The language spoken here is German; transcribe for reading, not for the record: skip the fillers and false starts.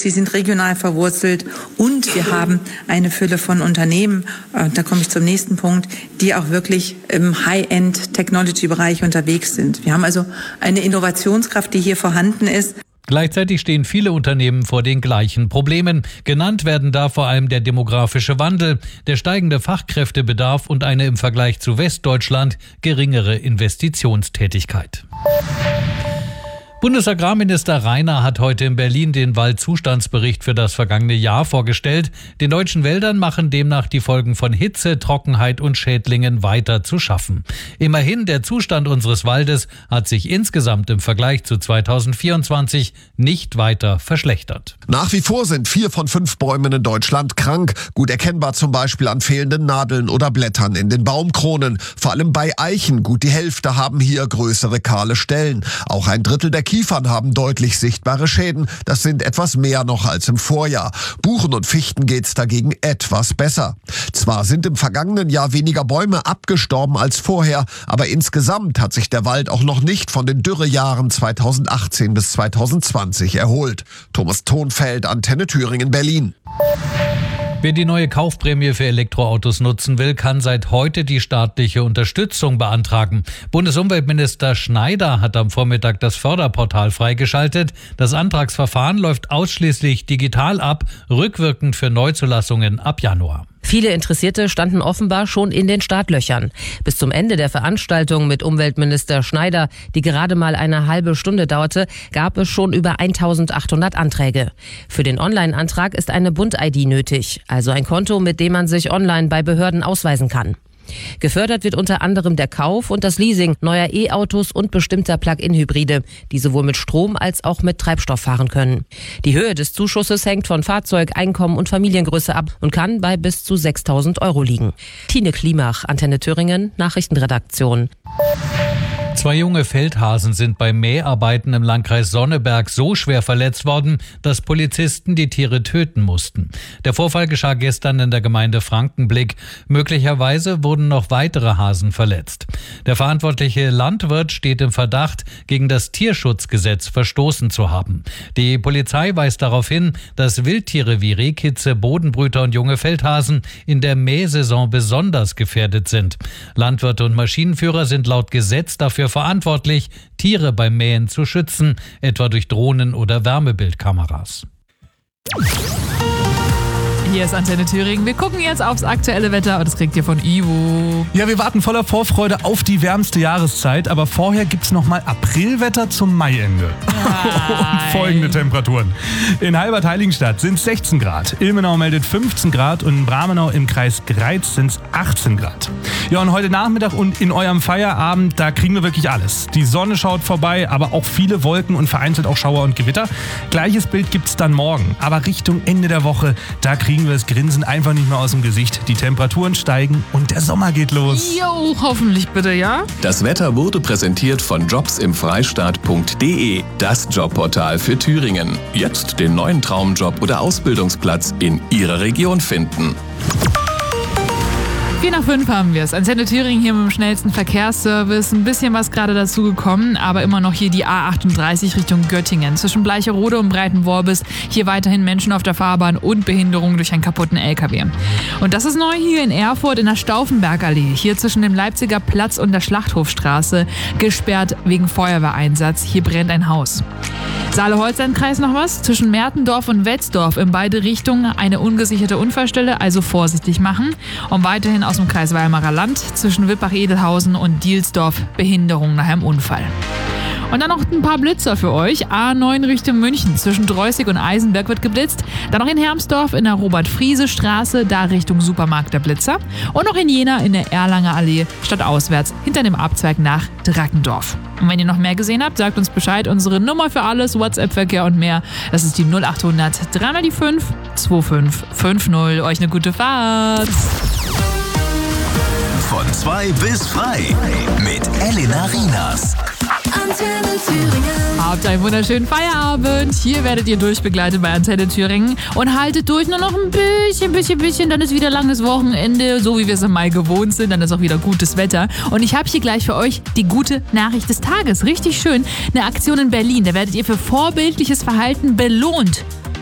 sie sind regional verwurzelt und wir haben eine Fülle von Unternehmen, da komme ich zum nächsten Punkt, die auch wirklich im High-End-Technology-Bereich unterwegs sind. Wir haben also eine Innovationskraft, die hier vorhanden ist. Gleichzeitig stehen viele Unternehmen vor den gleichen Problemen. Genannt werden da vor allem der demografische Wandel, der steigende Fachkräftebedarf und eine im Vergleich zu Westdeutschland geringere Investitionstätigkeit. Bundesagrarminister Rainer hat heute in Berlin den Waldzustandsbericht für das vergangene Jahr vorgestellt. Den deutschen Wäldern machen demnach die Folgen von Hitze, Trockenheit und Schädlingen weiter zu schaffen. Immerhin, der Zustand unseres Waldes hat sich insgesamt im Vergleich zu 2024 nicht weiter verschlechtert. Nach wie vor sind 4 von 5 Bäumen in Deutschland krank. Gut erkennbar zum Beispiel an fehlenden Nadeln oder Blättern in den Baumkronen. Vor allem bei Eichen, gut die Hälfte haben hier größere kahle Stellen. Auch ein Drittel der Kiefern haben deutlich sichtbare Schäden. Das sind etwas mehr noch als im Vorjahr. Buchen und Fichten geht's dagegen etwas besser. Zwar sind im vergangenen Jahr weniger Bäume abgestorben als vorher, aber insgesamt hat sich der Wald auch noch nicht von den Dürrejahren 2018 bis 2020 erholt. Thomas Thonfeld, Antenne Thüringen, Berlin. Wer die neue Kaufprämie für Elektroautos nutzen will, kann seit heute die staatliche Unterstützung beantragen. Bundesumweltminister Schneider hat am Vormittag das Förderportal freigeschaltet. Das Antragsverfahren läuft ausschließlich digital ab, rückwirkend für Neuzulassungen ab Januar. Viele Interessierte standen offenbar schon in den Startlöchern. Bis zum Ende der Veranstaltung mit Umweltminister Schneider, die gerade mal eine halbe Stunde dauerte, gab es schon über 1800 Anträge. Für den Online-Antrag ist eine Bund-ID nötig, also ein Konto, mit dem man sich online bei Behörden ausweisen kann. Gefördert wird unter anderem der Kauf und das Leasing neuer E-Autos und bestimmter Plug-in-Hybride, die sowohl mit Strom als auch mit Treibstoff fahren können. Die Höhe des Zuschusses hängt von Fahrzeug, Einkommen und Familiengröße ab und kann bei bis zu 6.000 € liegen. Tine Klimach, Antenne Thüringen, Nachrichtenredaktion. 2 junge Feldhasen sind bei Mäharbeiten im Landkreis Sonneberg so schwer verletzt worden, dass Polizisten die Tiere töten mussten. Der Vorfall geschah gestern in der Gemeinde Frankenblick. Möglicherweise wurden noch weitere Hasen verletzt. Der verantwortliche Landwirt steht im Verdacht, gegen das Tierschutzgesetz verstoßen zu haben. Die Polizei weist darauf hin, dass Wildtiere wie Rehkitze, Bodenbrüter und junge Feldhasen in der Mähsaison besonders gefährdet sind. Landwirte und Maschinenführer sind laut Gesetz dafür verantwortlich, Tiere beim Mähen zu schützen, etwa durch Drohnen oder Wärmebildkameras. Hier ist Antenne Thüringen. Wir gucken jetzt aufs aktuelle Wetter und das kriegt ihr von Ivo. Ja, wir warten voller Vorfreude auf die wärmste Jahreszeit, aber vorher gibt's nochmal Aprilwetter zum Maiende. Und folgende Temperaturen. In Halbert-Heiligenstadt sind 16 Grad, Ilmenau meldet 15 Grad und in Bramenau im Kreis Greiz sind es 18 Grad. Ja, und heute Nachmittag und in eurem Feierabend, da kriegen wir wirklich alles. Die Sonne schaut vorbei, aber auch viele Wolken und vereinzelt auch Schauer und Gewitter. Gleiches Bild gibt's dann morgen, aber Richtung Ende der Woche, da kriegen wir das Grinsen einfach nicht mehr aus dem Gesicht. Die Temperaturen steigen und der Sommer geht los. Jo, hoffentlich bitte, ja? Das Wetter wurde präsentiert von jobsimfreistaat.de, das Jobportal für Thüringen. Jetzt den neuen Traumjob oder Ausbildungsplatz in Ihrer Region finden. 4:05 haben wir es. Antenne Thüringen hier mit dem schnellsten Verkehrsservice. Ein bisschen was gerade dazu gekommen, aber immer noch hier die A38 Richtung Göttingen. Zwischen Bleicherode und Breitenworbis hier weiterhin Menschen auf der Fahrbahn und Behinderung durch einen kaputten LKW. Und das ist neu hier in Erfurt in der Stauffenbergallee. Hier zwischen dem Leipziger Platz und der Schlachthofstraße. Gesperrt wegen Feuerwehreinsatz. Hier brennt ein Haus. Saale-Holstein-Kreis noch was? Zwischen Mertendorf und Wetzdorf in beide Richtungen eine ungesicherte Unfallstelle, also vorsichtig machen. Und weiterhin aus dem Kreis Weimarer Land zwischen Wippach-Edelhausen und Dielsdorf Behinderung nach einem Unfall. Und dann noch ein paar Blitzer für euch. A9 Richtung München. Zwischen Dreußig und Eisenberg wird geblitzt. Dann noch in Hermsdorf in der Robert-Friese-Straße, da Richtung Supermarkt der Blitzer. Und noch in Jena in der Erlanger Allee, stadtauswärts, hinter dem Abzweig nach Drackendorf. Und wenn ihr noch mehr gesehen habt, sagt uns Bescheid. Unsere Nummer für alles, WhatsApp-Verkehr und mehr, das ist die 0800 3x5 2550. Euch eine gute Fahrt. Von 2 bis frei mit Elena Rienas. Antenne Thüringen. Habt einen wunderschönen Feierabend. Hier werdet ihr durchbegleitet bei Antenne Thüringen. Und haltet durch, nur noch ein bisschen. Dann ist wieder langes Wochenende, so wie wir es im Mai gewohnt sind. Dann ist auch wieder gutes Wetter. Und ich habe hier gleich für euch die gute Nachricht des Tages. Richtig schön. Eine Aktion in Berlin. Da werdet ihr für vorbildliches Verhalten belohnt.